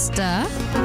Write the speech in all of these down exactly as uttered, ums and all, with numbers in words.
Costa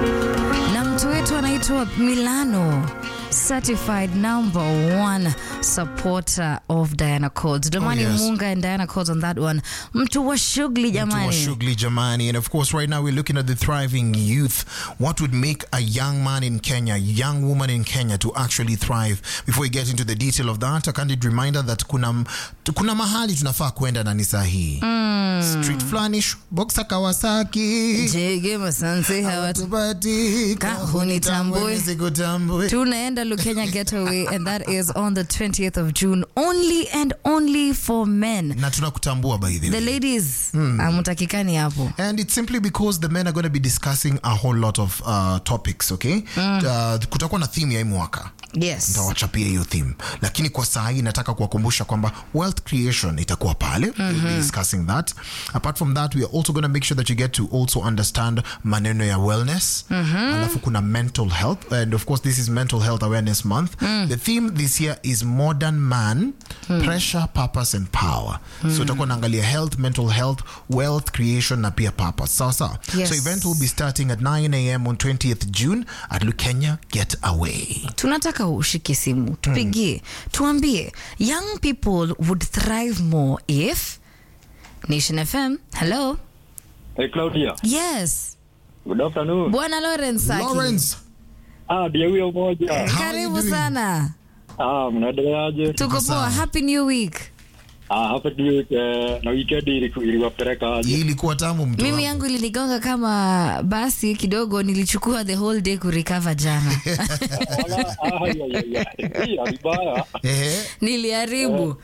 na mtu wetu anaitwa Milano, certified number one supporter of Diana Codes. Domani oh, yes. Munga and Diana Codes on that one. Mtu wa shughuli jamani. Mtu wa shughuli jamani. And of course right now we're looking at the thriving youth. What would make a young man in Kenya, young woman in Kenya to actually thrive? Before we get into the detail of that, a candid reminder that kuna, kuna mahali tunafaa kwenda na ni sahihi. Mm. Street Flanish, Boxer Kawasaki. Jege masanse hawatubati. Kahuni tambwe. Tunaenda Lukenya Getaway, and that is on the twentieth of June, only and only for men. Na tunakutambua by the way. The ladies, mm. amutakikani hapo. And it's simply because the men are going to be discussing a whole lot of uh, topics, okay? Mm. Uh, kutakuwa na theme ya hii mwaka. Yes. Nitawachapia hiyo theme. Lakini kwa saa hii nataka kuwakumbusha kwamba wealth creation itakuwa pale. Mm-hmm. We'll be discussing that. Apart from that, we are also going to make sure that you get to also understand maneno ya wellness. Mm-hmm. Alafu kuna mental health. And of course, this is Mental Health Awareness Month. Mm. The theme this year is Modern Man, mm. Pressure, Purpose and Power. Mm. So tutakuwa naangalia health, mental health, wealth creation na pia purpose. Sawa sawa. Yes. So event will be starting at nine a.m. on twentieth June at Lukenya Getaway. Tunataka ushike simu, tupigie, mm. tuambie, young people would thrive more if Nation F M. Hello. Hey Claudia. Yes. Good afternoon. Bwana Lawrence Saki. Lawrence. Ah, dia huyo moja. Karibu sana. Ah, mnaendeleaje? Tuko poa. Happy New Week. Ah, happy New Week. Eh, na weekend iliwapeleka aje? Ilikuwa tamu mtu. Mimi yangu ilinigonga kama basi kidogo, nilichukua the whole day ku recover jana. Wala, ah, ya ya ya. Hii alibaya. Eh. Niliharibu.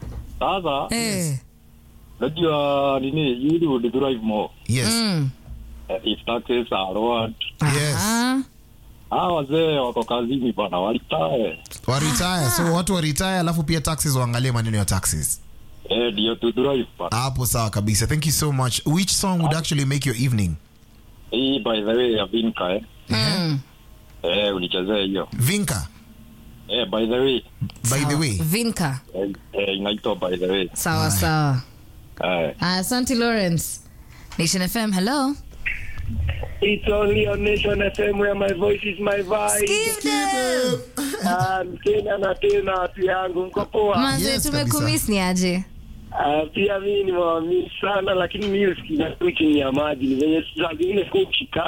Sasa. Eh. Najua nini, you would drive more. Yes. Mm. Uh, if taxes are lowered. Yes. Aha. Ah, wazee wako kazini bana, walitae. Wa retire. So watu wa retire alafu pia taxes waangalie maneno ya taxes. Eh, ndio to drive bana. Hapo sawa kabisa. Thank you so much. Which song would actually make your evening? Eh, by the way, ya Vinka eh. Mm. Eh, unichezee hiyo. Vinka. Eh, by the way. By Sawa. the way. Vinka. Eh, eh inaitwa by the way. Sawa sawa. Eh. Asante Lawrence. Nation F M, hello. It's only on Nation F M where my voice is my vibe. Skip them. Um, tena na tena watu yangu mko poa. Manze, Yes, tumekumiss ni aje? Uh, pia mimi ni mwamini sana, lakini mimi sikia tu chini ya maji ni venye saa zingine kuchika